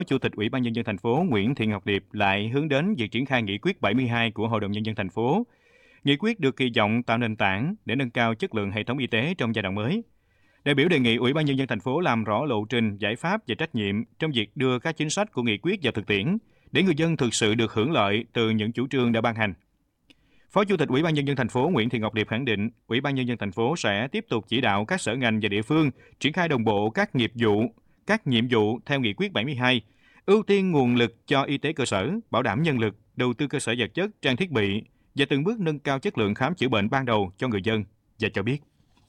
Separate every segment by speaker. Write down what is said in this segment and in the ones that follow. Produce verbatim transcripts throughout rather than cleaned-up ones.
Speaker 1: Chủ tịch Ủy ban Nhân dân thành phố Nguyễn Thị Ngọc Điệp lại hướng đến việc triển khai nghị quyết bảy mươi hai của Hội đồng Nhân dân thành phố. Nghị quyết được kỳ vọng tạo nền tảng để nâng cao chất lượng hệ thống y tế trong giai đoạn mới. Đại biểu đề nghị Ủy ban Nhân dân thành phố làm rõ lộ trình, giải pháp và trách nhiệm trong việc đưa các chính sách của nghị quyết vào thực tiễn, để người dân thực sự được hưởng lợi từ những chủ trương đã ban hành. Phó Chủ tịch Ủy ban Nhân dân thành phố Nguyễn Thị Ngọc Điệp khẳng định, Ủy ban Nhân dân thành phố sẽ tiếp tục chỉ đạo các sở ngành và địa phương triển khai đồng bộ các nghiệp vụ, các nhiệm vụ theo nghị quyết bảy mươi hai, ưu tiên nguồn lực cho y tế cơ sở, bảo đảm nhân lực, đầu tư cơ sở vật chất, trang thiết bị và từng bước nâng cao chất lượng khám chữa bệnh ban đầu cho người dân, và cho biết.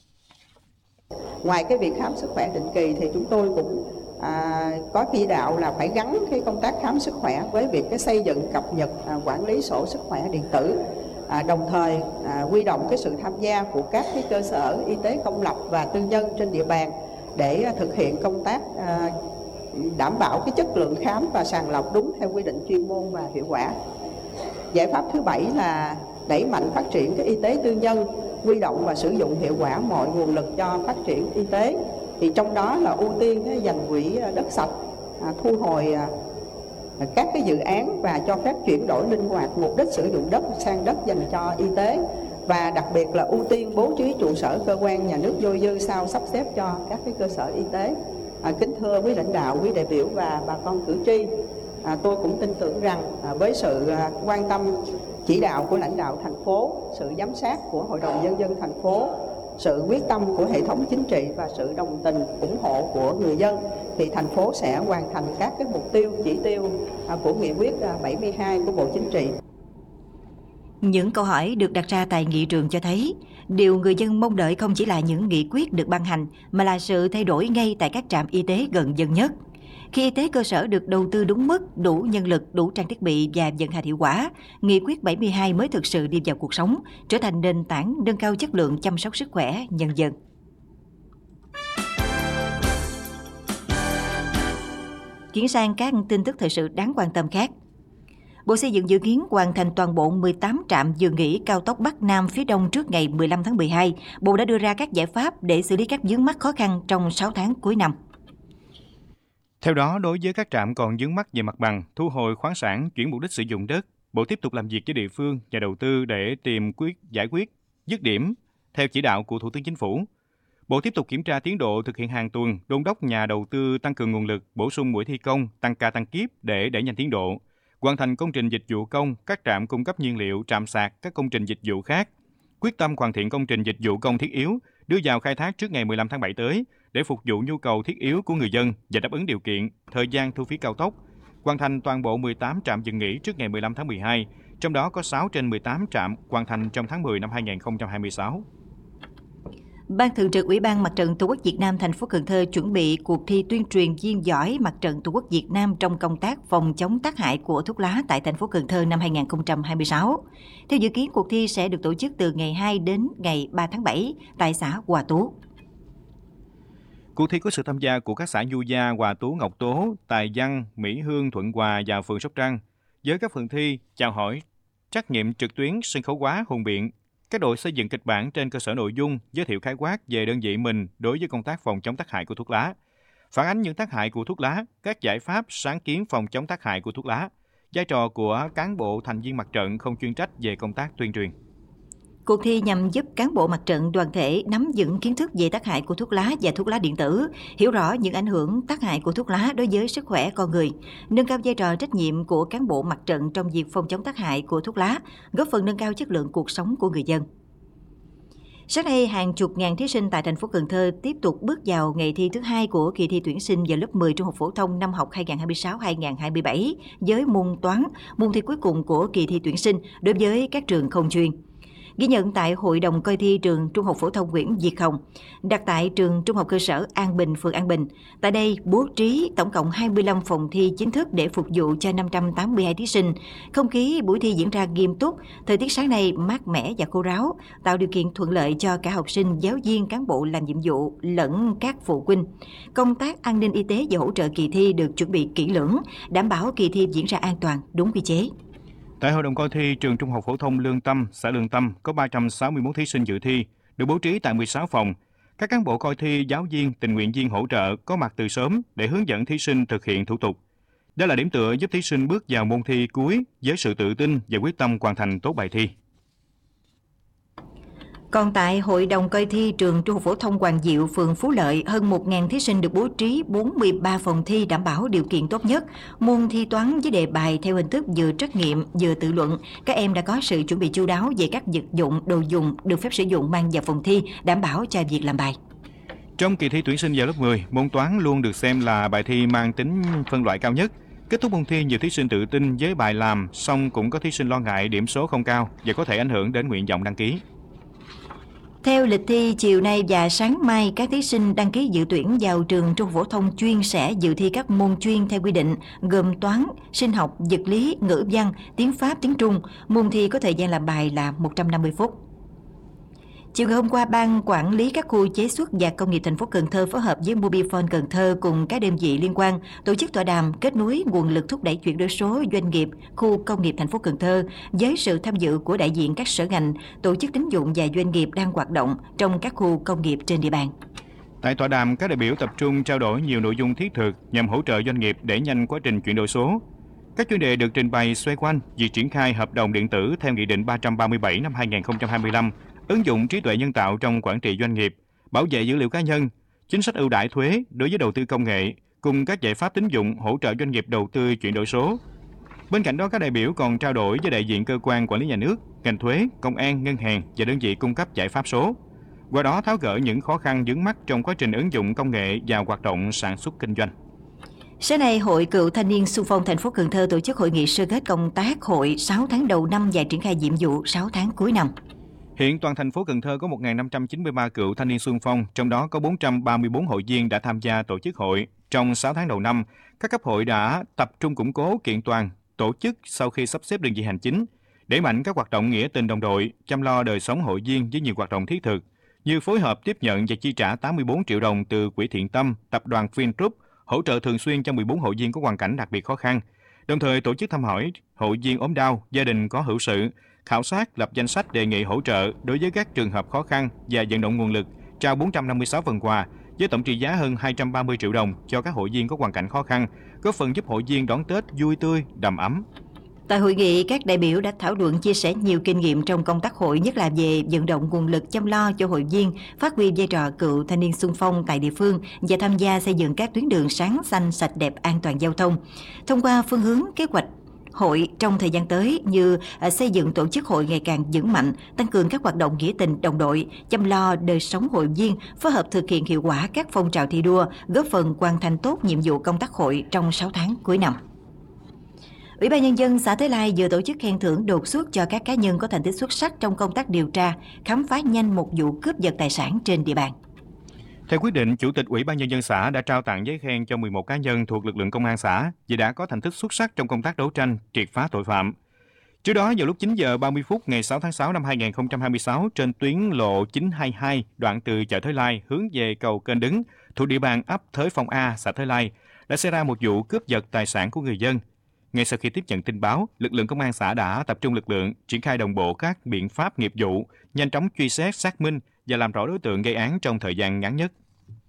Speaker 2: Ngoài cái việc khám sức khỏe định kỳ thì chúng tôi cũng à, có chỉ đạo là phải gắn cái công tác khám sức khỏe với việc cái xây dựng cập nhật à, quản lý sổ sức khỏe điện tử, à, đồng thời à, huy động cái sự tham gia của các cái cơ sở y tế công lập và tư nhân trên địa bàn để à, thực hiện công tác à, đảm bảo cái chất lượng khám và sàng lọc đúng theo quy định chuyên môn và hiệu quả. Giải pháp thứ bảy là đẩy mạnh phát triển cái y tế tư nhân, huy động và sử dụng hiệu quả mọi nguồn lực cho phát triển y tế. Thì trong đó là ưu tiên dành quỹ đất sạch, thu hồi các cái dự án và cho phép chuyển đổi linh hoạt mục đích sử dụng đất sang đất dành cho y tế, và đặc biệt là ưu tiên bố trí trụ sở cơ quan nhà nước dôi dư sau sắp xếp cho các cái cơ sở y tế. À, kính thưa quý lãnh đạo, quý đại biểu và bà con cử tri, à, tôi cũng tin tưởng rằng à, với sự à, quan tâm chỉ đạo của lãnh đạo thành phố, sự giám sát của Hội đồng Nhân dân thành phố, sự quyết tâm của hệ thống chính trị và sự đồng tình ủng hộ của người dân, thì thành phố sẽ hoàn thành các cái mục tiêu, chỉ tiêu à, của nghị quyết à, bảy mươi hai của Bộ Chính trị.
Speaker 3: Những câu hỏi được đặt ra tại nghị trường cho thấy, điều người dân mong đợi không chỉ là những nghị quyết được ban hành, mà là sự thay đổi ngay tại các trạm y tế gần dân nhất. Khi y tế cơ sở được đầu tư đúng mức, đủ nhân lực, đủ trang thiết bị và vận hành hiệu quả, nghị quyết bảy mươi hai mới thực sự đi vào cuộc sống, trở thành nền tảng nâng cao chất lượng chăm sóc sức khỏe nhân dân. Chuyển sang các tin tức thời sự đáng quan tâm khác. Bộ Xây dựng dự kiến hoàn thành toàn bộ mười tám trạm dừng nghỉ cao tốc Bắc Nam phía Đông trước ngày mười lăm tháng mười hai. Bộ đã đưa ra các giải pháp để xử lý các vướng mắc khó khăn trong sáu tháng cuối năm.
Speaker 1: Theo đó, đối với các trạm còn vướng mắc về mặt bằng, thu hồi khoáng sản, chuyển mục đích sử dụng đất, Bộ tiếp tục làm việc với địa phương và đầu tư để tìm quyết giải quyết dứt điểm theo chỉ đạo của Thủ tướng Chính phủ. Bộ tiếp tục kiểm tra tiến độ thực hiện hàng tuần, đôn đốc nhà đầu tư tăng cường nguồn lực, bổ sung mũi thi công, tăng ca tăng kíp để đẩy nhanh tiến độ, hoàn thành công trình dịch vụ công, các trạm cung cấp nhiên liệu, trạm sạc, các công trình dịch vụ khác. Quyết tâm hoàn thiện công trình dịch vụ công thiết yếu, đưa vào khai thác trước ngày mười lăm tháng bảy tới để phục vụ nhu cầu thiết yếu của người dân và đáp ứng điều kiện, thời gian thu phí cao tốc. Hoàn thành toàn bộ mười tám trạm dừng nghỉ trước ngày mười lăm tháng mười hai, trong đó có sáu trên mười tám trạm hoàn thành trong tháng mười năm hai nghìn không trăm hai mươi sáu.
Speaker 3: Ban Thường trực Ủy ban Mặt trận Tổ quốc Việt Nam thành phố Cần Thơ chuẩn bị cuộc thi tuyên truyền viên giỏi Mặt trận Tổ quốc Việt Nam trong công tác phòng chống tác hại của thuốc lá tại thành phố Cần Thơ năm hai nghìn không trăm hai mươi sáu. Theo dự kiến, cuộc thi sẽ được tổ chức từ ngày hai đến ngày ba tháng bảy tại xã Hòa Tú.
Speaker 1: Cuộc thi có sự tham gia của các xã Du Gia, Hòa Tú, Ngọc Tố, Tài Văn, Mỹ Hương, Thuận Hòa và phường Sóc Trăng. Với các phần thi, chào hỏi, trắc nghiệm trực tuyến, sân khấu hóa, hùng biện, các đội xây dựng kịch bản trên cơ sở nội dung, giới thiệu khái quát về đơn vị mình đối với công tác phòng chống tác hại của thuốc lá, phản ánh những tác hại của thuốc lá, các giải pháp, sáng kiến phòng chống tác hại của thuốc lá, vai trò của cán bộ thành viên mặt trận không chuyên trách về công tác tuyên truyền.
Speaker 3: Cuộc thi nhằm giúp cán bộ mặt trận đoàn thể nắm vững kiến thức về tác hại của thuốc lá và thuốc lá điện tử, hiểu rõ những ảnh hưởng tác hại của thuốc lá đối với sức khỏe con người, nâng cao vai trò trách nhiệm của cán bộ mặt trận trong việc phòng chống tác hại của thuốc lá, góp phần nâng cao chất lượng cuộc sống của người dân. Sáng nay, hàng chục ngàn thí sinh tại thành phố Cần Thơ tiếp tục bước vào ngày thi thứ hai của kỳ thi tuyển sinh vào lớp mười trung học phổ thông năm học hai nghìn không trăm hai mươi sáu hai nghìn không trăm hai mươi bảy với môn toán, môn thi cuối cùng của kỳ thi tuyển sinh đối với các trường không chuyên. Ghi nhận tại Hội đồng coi thi trường Trung học phổ thông Nguyễn Việt Hồng, đặt tại trường Trung học cơ sở An Bình, phường An Bình. Tại đây bố trí tổng cộng hai mươi lăm phòng thi chính thức để phục vụ cho năm trăm tám mươi hai thí sinh. Không khí buổi thi diễn ra nghiêm túc, thời tiết sáng nay mát mẻ và khô ráo, tạo điều kiện thuận lợi cho cả học sinh, giáo viên, cán bộ làm nhiệm vụ lẫn các phụ huynh. Công tác an ninh y tế và hỗ trợ kỳ thi được chuẩn bị kỹ lưỡng, đảm bảo kỳ thi diễn ra an toàn, đúng quy chế.
Speaker 1: Tại Hội đồng coi thi trường Trung học phổ thông Lương Tâm, xã Lương Tâm có ba trăm sáu mươi mốt thí sinh dự thi, được bố trí tại mười sáu phòng. Các cán bộ coi thi, giáo viên, tình nguyện viên hỗ trợ có mặt từ sớm để hướng dẫn thí sinh thực hiện thủ tục. Đó là điểm tựa giúp thí sinh bước vào môn thi cuối với sự tự tin và quyết tâm hoàn thành tốt bài thi.
Speaker 3: Còn tại Hội đồng coi thi trường Trung học phổ thông Hoàng Diệu, phường Phú Lợi, hơn một nghìn thí sinh được bố trí bốn mươi ba phòng thi đảm bảo điều kiện tốt nhất. Môn thi toán với đề bài theo hình thức vừa trắc nghiệm, vừa tự luận. Các em đã có sự chuẩn bị chu đáo về các vật dụng, đồ dùng được phép sử dụng mang vào phòng thi, đảm bảo cho việc làm bài.
Speaker 1: Trong kỳ thi tuyển sinh vào lớp mười, môn toán luôn được xem là bài thi mang tính phân loại cao nhất. Kết thúc môn thi, nhiều thí sinh tự tin với bài làm, song cũng có thí sinh lo ngại điểm số không cao và có thể ảnh hưởng đến nguyện vọng đăng ký.
Speaker 3: Theo lịch thi, chiều nay và sáng mai, các thí sinh đăng ký dự tuyển vào trường Trung học phổ thông chuyên sẽ dự thi các môn chuyên theo quy định, gồm toán, sinh học, vật lý, ngữ văn, tiếng Pháp, tiếng Trung. Môn thi có thời gian làm bài là một trăm năm mươi phút. Chiều ngày hôm qua, Ban Quản lý các khu chế xuất và công nghiệp thành phố Cần Thơ phối hợp với Mobifone Cần Thơ cùng các đơn vị liên quan tổ chức tọa đàm kết nối nguồn lực thúc đẩy chuyển đổi số doanh nghiệp khu công nghiệp thành phố Cần Thơ với sự tham dự của đại diện các sở ngành, tổ chức tín dụng và doanh nghiệp đang hoạt động trong các khu công nghiệp trên địa bàn.
Speaker 1: Tại tọa đàm, các đại biểu tập trung trao đổi nhiều nội dung thiết thực nhằm hỗ trợ doanh nghiệp đẩy nhanh quá trình chuyển đổi số. Các chủ đề được trình bày xoay quanh việc triển khai hợp đồng điện tử theo Nghị định ba trăm ba mươi bảy năm hai nghìn không trăm hai mươi lăm, ứng dụng trí tuệ nhân tạo trong quản trị doanh nghiệp, bảo vệ dữ liệu cá nhân, chính sách ưu đãi thuế đối với đầu tư công nghệ, cùng các giải pháp tín dụng hỗ trợ doanh nghiệp đầu tư chuyển đổi số. Bên cạnh đó, các đại biểu còn trao đổi với đại diện cơ quan quản lý nhà nước, ngành thuế, công an, ngân hàng và đơn vị cung cấp giải pháp số. Qua đó tháo gỡ những khó khăn vướng mắc trong quá trình ứng dụng công nghệ và hoạt động sản xuất kinh doanh.
Speaker 3: Sáng nay, Hội Cựu Thanh niên Xung phong thành phố Cần Thơ tổ chức hội nghị sơ kết công tác hội sáu tháng đầu năm và triển khai nhiệm vụ sáu tháng cuối năm.
Speaker 1: Hiện toàn thành phố Cần Thơ có một nghìn năm trăm chín mươi ba cựu thanh niên xung phong, trong đó có bốn trăm ba mươi tư hội viên đã tham gia tổ chức hội. Trong sáu tháng đầu năm, các cấp hội đã tập trung củng cố kiện toàn, tổ chức sau khi sắp xếp đơn vị hành chính, đẩy mạnh các hoạt động nghĩa tình đồng đội, chăm lo đời sống hội viên với nhiều hoạt động thiết thực, như phối hợp tiếp nhận và chi trả tám mươi tư triệu đồng từ Quỹ Thiện Tâm, tập đoàn Vingroup, hỗ trợ thường xuyên cho mười bốn hội viên có hoàn cảnh đặc biệt khó khăn, đồng thời tổ chức thăm hỏi hội viên ốm đau, gia đình có hữu sự, khảo sát lập danh sách đề nghị hỗ trợ đối với các trường hợp khó khăn và vận động nguồn lực, trao bốn trăm năm mươi sáu phần quà với tổng trị giá hơn hai trăm ba mươi triệu đồng cho các hội viên có hoàn cảnh khó khăn, góp phần giúp hội viên đón Tết vui tươi, đầm ấm.
Speaker 3: Tại hội nghị, các đại biểu đã thảo luận chia sẻ nhiều kinh nghiệm trong công tác hội, nhất là về vận động nguồn lực chăm lo cho hội viên, phát huy vai trò cựu thanh niên xung phong tại địa phương và tham gia xây dựng các tuyến đường sáng xanh, sạch đẹp, an toàn giao thông. Thông qua phương hướng kế hoạch hội trong thời gian tới như xây dựng tổ chức hội ngày càng vững mạnh, tăng cường các hoạt động nghĩa tình đồng đội, chăm lo đời sống hội viên, phối hợp thực hiện hiệu quả các phong trào thi đua, góp phần hoàn thành tốt nhiệm vụ công tác hội trong sáu tháng cuối năm. Ủy ban Nhân dân xã Thới Lai vừa tổ chức khen thưởng đột xuất cho các cá nhân có thành tích xuất sắc trong công tác điều tra, khám phá nhanh một vụ cướp giật tài sản trên địa bàn.
Speaker 1: Theo quyết định, Chủ tịch Ủy ban Nhân dân xã đã trao tặng giấy khen cho mười một cá nhân thuộc lực lượng công an xã vì đã có thành tích xuất sắc trong công tác đấu tranh, triệt phá tội phạm. Trước đó, vào lúc chín giờ ba mươi phút ngày sáu tháng sáu năm hai nghìn không trăm hai mươi sáu, trên tuyến lộ chín hai hai, đoạn từ chợ Thới Lai hướng về cầu Kênh Đứng, thuộc địa bàn ấp Thới Phong A, xã Thới Lai, đã xảy ra một vụ cướp giật tài sản của người dân. Ngay sau khi tiếp nhận tin báo, lực lượng công an xã đã tập trung lực lượng, triển khai đồng bộ các biện pháp nghiệp vụ, nhanh chóng truy xét, xác minh và làm rõ đối tượng gây án trong thời gian ngắn nhất.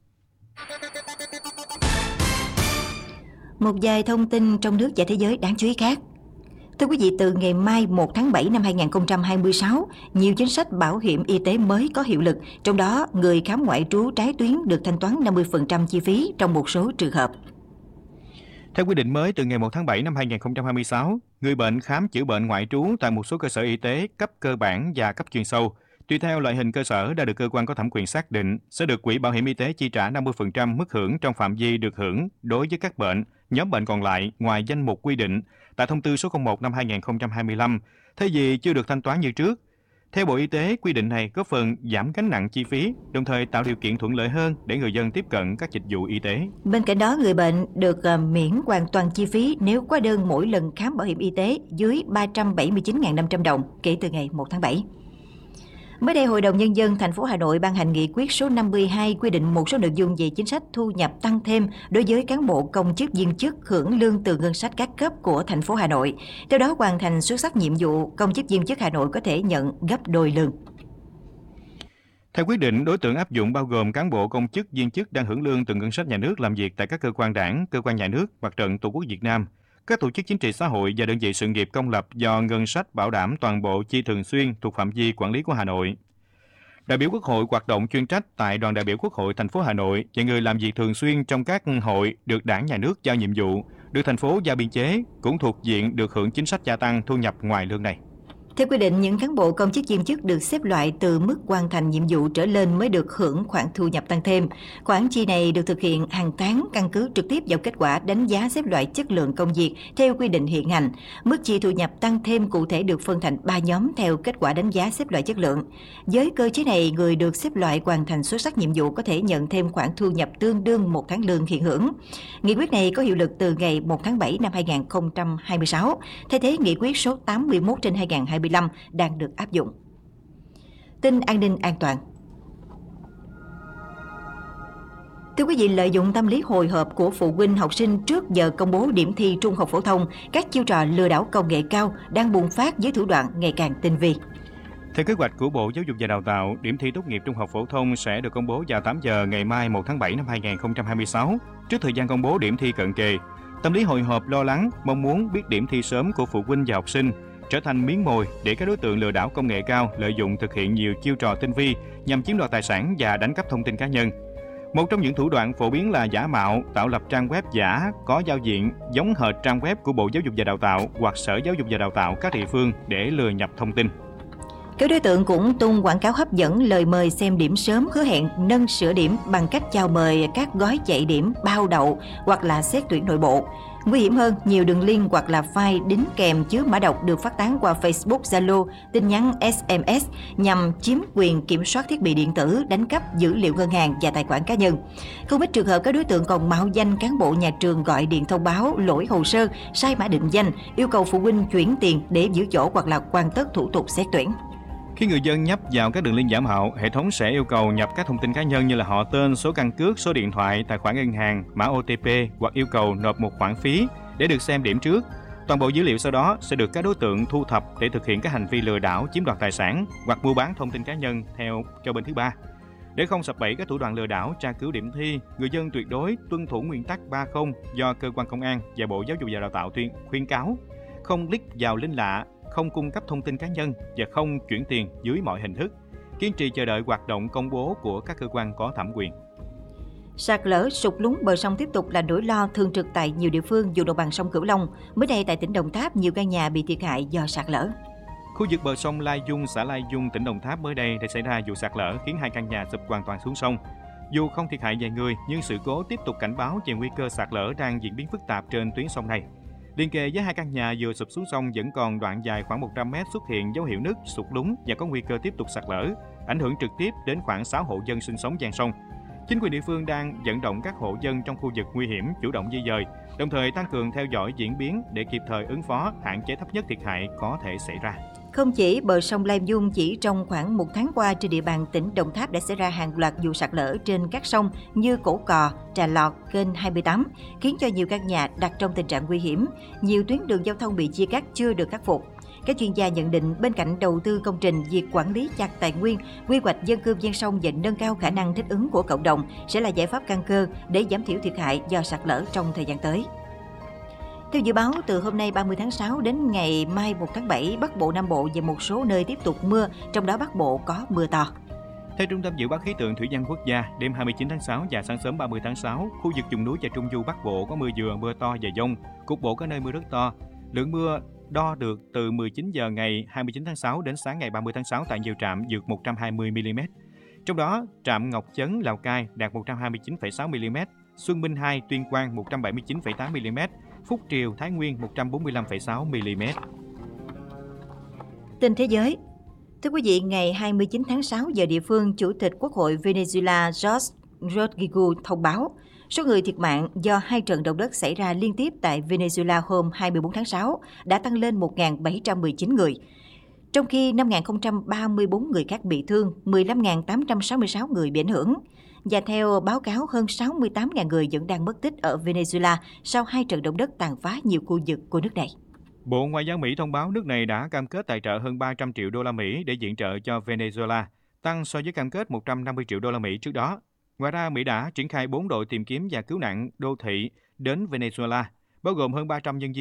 Speaker 3: Một vài thông tin trong nước và thế giới đáng chú ý khác. Thưa quý vị, từ ngày mai một tháng bảy năm hai nghìn không trăm hai mươi sáu, nhiều chính sách bảo hiểm y tế mới có hiệu lực, trong đó người khám ngoại trú trái tuyến được thanh toán năm mươi phần trăm chi phí trong một số trường hợp.
Speaker 1: Theo quy định mới, từ ngày một tháng bảy năm hai nghìn không trăm hai mươi sáu, người bệnh khám chữa bệnh ngoại trú tại một số cơ sở y tế cấp cơ bản và cấp chuyên sâu, tùy theo loại hình cơ sở đã được cơ quan có thẩm quyền xác định, sẽ được Quỹ Bảo hiểm Y tế chi trả năm mươi phần trăm mức hưởng trong phạm vi được hưởng đối với các bệnh, nhóm bệnh còn lại ngoài danh mục quy định tại thông tư số không một năm hai nghìn không trăm hai mươi lăm, thay vì chưa được thanh toán như trước. Theo Bộ Y tế, quy định này góp phần giảm gánh nặng chi phí, đồng thời tạo điều kiện thuận lợi hơn để người dân tiếp cận các dịch vụ y tế.
Speaker 3: Bên cạnh đó, người bệnh được uh, miễn hoàn toàn chi phí nếu quá đơn mỗi lần khám bảo hiểm y tế dưới ba trăm bảy mươi chín nghìn năm trăm đồng kể từ ngày một tháng bảy. Mới đây, Hội đồng Nhân dân thành phố Hà Nội ban hành nghị quyết số năm mươi hai quy định một số nội dung về chính sách thu nhập tăng thêm đối với cán bộ công chức viên chức hưởng lương từ ngân sách các cấp của thành phố Hà Nội. Theo đó, hoàn thành xuất sắc nhiệm vụ, công chức viên chức Hà Nội có thể nhận gấp đôi lương.
Speaker 1: Theo quyết định, đối tượng áp dụng bao gồm cán bộ công chức, viên chức đang hưởng lương từ ngân sách nhà nước làm việc tại các cơ quan đảng, cơ quan nhà nước, Mặt trận Tổ quốc Việt Nam, các tổ chức chính trị xã hội và đơn vị sự nghiệp công lập do ngân sách bảo đảm toàn bộ chi thường xuyên thuộc phạm vi quản lý của Hà Nội. Đại biểu Quốc hội hoạt động chuyên trách tại Đoàn đại biểu Quốc hội thành phố Hà Nội và người làm việc thường xuyên trong các hội được Đảng, Nhà nước giao nhiệm vụ, được thành phố giao biên chế cũng thuộc diện được hưởng chính sách gia tăng thu nhập ngoài lương này.
Speaker 3: Theo quy định, những cán bộ công chức viên chức được xếp loại từ mức hoàn thành nhiệm vụ trở lên mới được hưởng khoản thu nhập tăng thêm. Khoản chi này được thực hiện hàng tháng căn cứ trực tiếp vào kết quả đánh giá xếp loại chất lượng công việc theo quy định hiện hành. Mức chi thu nhập tăng thêm cụ thể được phân thành ba nhóm theo kết quả đánh giá xếp loại chất lượng. Với cơ chế này, người được xếp loại hoàn thành xuất sắc nhiệm vụ có thể nhận thêm khoản thu nhập tương đương một tháng lương hiện hưởng. Nghị quyết này có hiệu lực từ ngày một tháng bảy năm hai nghìn không trăm hai mươi sáu, thay thế nghị quyết số tám mươi mốt trên hai nghìn không trăm hai mươi lăm đang được áp dụng. Tin an ninh an toàn. Thưa quý vị, lợi dụng tâm lý hồi hộp của phụ huynh học sinh trước giờ công bố điểm thi trung học phổ thông, các chiêu trò lừa đảo công nghệ cao đang bùng phát với thủ đoạn ngày càng tinh vi.
Speaker 1: Theo kế hoạch của Bộ Giáo dục và Đào tạo, điểm thi tốt nghiệp trung học phổ thông sẽ được công bố vào tám giờ ngày mai một tháng bảy năm hai nghìn không trăm hai mươi sáu, trước thời gian công bố điểm thi cận kề. Tâm lý hồi hộp, lo lắng, mong muốn biết điểm thi sớm của phụ huynh và học sinh trở thành miếng mồi để các đối tượng lừa đảo công nghệ cao lợi dụng thực hiện nhiều chiêu trò tinh vi nhằm chiếm đoạt tài sản và đánh cắp thông tin cá nhân. Một trong những thủ đoạn phổ biến là giả mạo, tạo lập trang web giả có giao diện giống hệt trang web của Bộ Giáo dục và Đào tạo hoặc Sở Giáo dục và Đào tạo các địa phương để lừa nhập thông tin.
Speaker 3: Các đối tượng cũng tung quảng cáo hấp dẫn, lời mời xem điểm sớm, hứa hẹn nâng sửa điểm bằng cách chào mời các gói chạy điểm, bao đậu hoặc là xét tuyển nội bộ. Nguy hiểm hơn, nhiều đường link hoặc là file đính kèm chứa mã độc được phát tán qua Facebook, Zalo, tin nhắn ét em ét nhằm chiếm quyền kiểm soát thiết bị điện tử, đánh cắp dữ liệu ngân hàng và tài khoản cá nhân. Không ít trường hợp các đối tượng còn mạo danh cán bộ nhà trường gọi điện thông báo lỗi hồ sơ, sai mã định danh, yêu cầu phụ huynh chuyển tiền để giữ chỗ hoặc là hoàn tất thủ tục xét tuyển.
Speaker 1: Khi người dân nhấp vào các đường link giả mạo, hệ thống sẽ yêu cầu nhập các thông tin cá nhân như là họ tên, số căn cước, số điện thoại, tài khoản ngân hàng, mã ô tê pê hoặc yêu cầu nộp một khoản phí để được xem điểm trước. Toàn bộ dữ liệu sau đó sẽ được các đối tượng thu thập để thực hiện các hành vi lừa đảo, chiếm đoạt tài sản hoặc mua bán thông tin cá nhân theo cho bên thứ ba. Để không sập bẫy các thủ đoạn lừa đảo, tra cứu điểm thi, người dân tuyệt đối tuân thủ nguyên tắc ba không do cơ quan công an và Bộ Giáo dục và Đào tạo tuyên khuyến cáo: không click vào link lạ, không cung cấp thông tin cá nhân và không chuyển tiền dưới mọi hình thức. Kiên trì chờ đợi hoạt động công bố của các cơ quan có thẩm quyền.
Speaker 3: Sạt lở, sụt lún bờ sông tiếp tục là nỗi lo thường trực tại nhiều địa phương vùng đồng bằng sông Cửu Long. Mới đây tại tỉnh Đồng Tháp, nhiều căn nhà bị thiệt hại do sạt lở.
Speaker 1: Khu vực bờ sông Lai Dung, xã Lai Dung, tỉnh Đồng Tháp mới đây đã xảy ra vụ sạt lở khiến hai căn nhà sụp hoàn toàn xuống sông. Dù không thiệt hại về người, nhưng sự cố tiếp tục cảnh báo về nguy cơ sạt lở đang diễn biến phức tạp trên tuyến sông này. Liên kề với hai căn nhà vừa sụp xuống sông vẫn còn đoạn dài khoảng một trăm mét xuất hiện dấu hiệu nứt, sụt lún và có nguy cơ tiếp tục sạt lở, ảnh hưởng trực tiếp đến khoảng sáu hộ dân sinh sống ven sông. Chính quyền địa phương đang vận động các hộ dân trong khu vực nguy hiểm chủ động di dời, đồng thời tăng cường theo dõi diễn biến để kịp thời ứng phó, hạn chế thấp nhất thiệt hại có thể xảy ra.
Speaker 3: Không chỉ bờ sông Lai Dung, chỉ trong khoảng một tháng qua trên địa bàn tỉnh Đồng Tháp đã xảy ra hàng loạt vụ sạt lở trên các sông như Cổ Cò, Trà Lọt, kênh hai mươi tám, khiến cho nhiều căn nhà đặt trong tình trạng nguy hiểm. Nhiều tuyến đường giao thông bị chia cắt chưa được khắc phục. Các chuyên gia nhận định bên cạnh đầu tư công trình, việc quản lý chặt tài nguyên, quy hoạch dân cư ven sông và nâng cao khả năng thích ứng của cộng đồng sẽ là giải pháp căn cơ để giảm thiểu thiệt hại do sạt lở trong thời gian tới. Theo dự báo, từ hôm nay ba mươi tháng sáu đến ngày mai một tháng bảy, Bắc Bộ, Nam Bộ và một số nơi tiếp tục mưa, trong đó Bắc Bộ có mưa to.
Speaker 1: Theo Trung tâm Dự báo Khí tượng Thủy văn Quốc gia, đêm hai mươi chín tháng sáu và sáng sớm ba mươi tháng sáu, khu vực vùng núi và Trung du Bắc Bộ có mưa vừa, mưa to và dông, cục bộ có nơi mưa rất to. Lượng mưa đo được từ mười chín giờ ngày hai mươi chín tháng sáu đến sáng ngày ba mươi tháng sáu tại nhiều trạm vượt một trăm hai mươi mi-li-mét. Trong đó, trạm Ngọc Chấn, Lào Cai đạt một trăm hai mươi chín phẩy sáu mi-li-mét, Xuân Minh hai, Tuyên Quang một trăm bảy mươi chín phẩy tám mi-li-mét, Phúc Triều, Thái Nguyên một trăm bốn mươi lăm phẩy sáu mi-li-mét.
Speaker 3: Tin thế giới. Thưa quý vị, ngày hai mươi chín tháng sáu giờ địa phương, Chủ tịch Quốc hội Venezuela Jorge Rodriguez thông báo số người thiệt mạng do hai trận động đất xảy ra liên tiếp tại Venezuela hôm hai mươi tư tháng sáu đã tăng lên một nghìn bảy trăm mười chín người, trong khi năm nghìn không trăm ba mươi tư người khác bị thương, mười lăm nghìn tám trăm sáu mươi sáu người bị ảnh hưởng. Và theo báo cáo, hơn sáu mươi tám nghìn người vẫn đang mất tích ở Venezuela sau hai trận động đất tàn phá nhiều khu vực của nước này.
Speaker 1: Bộ Ngoại giao Mỹ thông báo nước này đã cam kết tài trợ hơn ba trăm triệu đô la Mỹ để viện trợ cho Venezuela. tăng so với cam kết một trăm năm mươi triệu đô la Mỹ trước đó. Ngoài ra, Mỹ đã triển khai bốn đội tìm kiếm và cứu nạn đô thị đến Venezuela, bao gồm hơn ba trăm nhân viên